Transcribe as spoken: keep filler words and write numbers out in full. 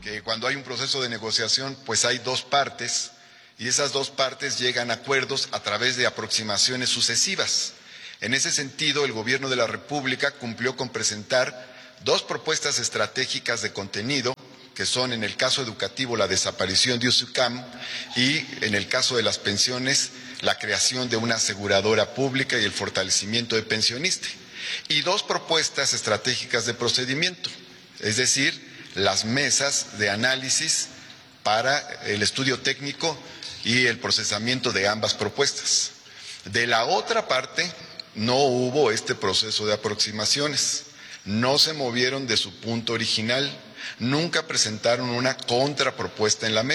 que cuando hay un proceso de negociación, pues hay dos partes, y esas dos partes llegan a acuerdos a través de aproximaciones sucesivas. En ese sentido, el Gobierno de la República cumplió con presentar dos propuestas estratégicas de contenido, que son, en el caso educativo, la desaparición de USUCAM, y en el caso de las pensiones, la creación de una aseguradora pública y el fortalecimiento de pensionistas. Y dos propuestas estratégicas de procedimiento, es decir, las mesas de análisis para el estudio técnico y el procesamiento de ambas propuestas. De la otra parte, no hubo este proceso de aproximaciones, no se movieron de su punto original, nunca presentaron una contrapropuesta en la mesa.